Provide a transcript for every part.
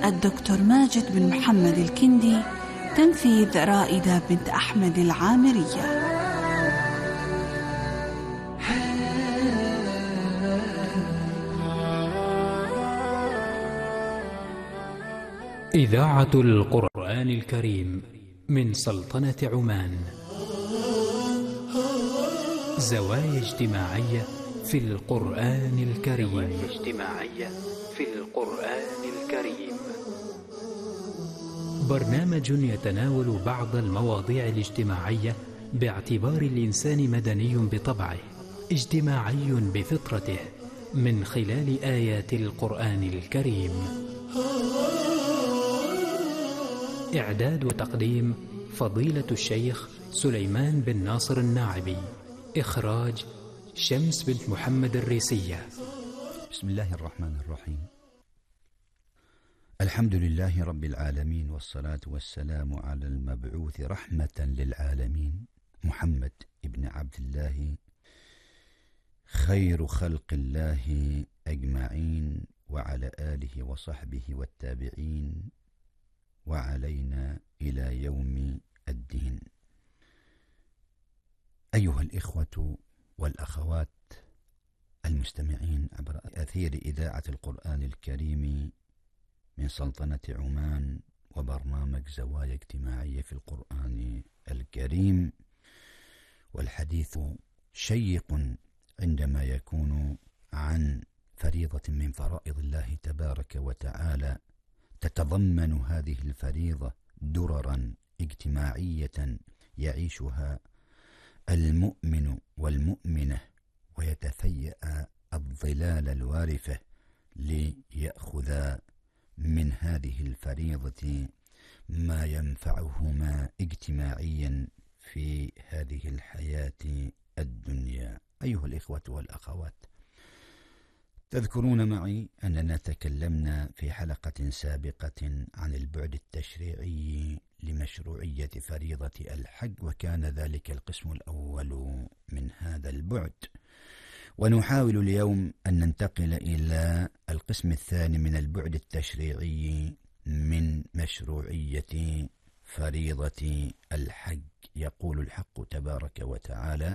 الدكتور ماجد بن محمد الكندي، تنفيذ رائدة بنت أحمد العامرية. إذاعة القرآن الكريم من سلطنة عمان. زوايا اجتماعية في القرآن الكريم. برنامج يتناول بعض المواضيع الاجتماعية باعتبار الإنسان مدني بطبعه، اجتماعي بفطرته، من خلال آيات القرآن الكريم. إعداد وتقديم فضيلة الشيخ سليمان بن ناصر الناعبي. إخراج شمس بنت محمد الريسية. بسم الله الرحمن الرحيم. الحمد لله رب العالمين، والصلاة والسلام على المبعوث رحمة للعالمين، محمد ابن عبد الله، خير خلق الله أجمعين، وعلى آله وصحبه والتابعين، وعلينا إلى يوم الدين. أيها الإخوة والأخوات المستمعين عبر أثير إذاعة القرآن الكريم من سلطنة عمان، وبرنامج زوايا اجتماعية في القرآن الكريم، والحديث شيق عندما يكون عن فريضة من فرائض الله تبارك وتعالى، تتضمن هذه الفريضة دررا اجتماعية يعيشها المؤمن والمؤمنة، ويتفيأ الظلال الوارفة ليأخذ من هذه الفريضة ما ينفعهما اجتماعيا في هذه الحياة الدنيا. أيها الإخوة والأخوات، تذكرون معي أننا تكلمنا في حلقة سابقة عن البعد التشريعي لمشروعية فريضة الحج، وكان ذلك القسم الأول من هذا البعد، ونحاول اليوم أن ننتقل إلى القسم الثاني من البعد التشريعي من مشروعية فريضة الحج. يقول الحق تبارك وتعالى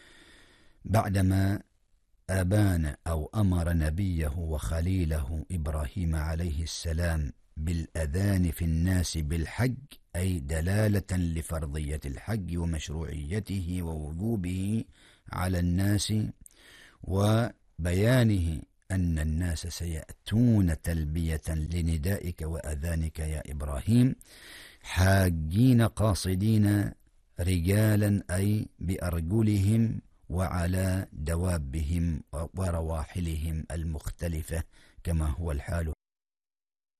بعدما أبان أو أمر نبيه وخليله إبراهيم عليه السلام بالأذان في الناس بالحج، أي دلالة لفرضية الحج ومشروعيته ووجوبه على الناس، وبيانه أن الناس سيأتون تلبية لندائك وأذانك يا إبراهيم، حاجين قاصدين، رجالا أي بأرجلهم وعلى دوابهم ورواحلهم المختلفة، كما هو الحال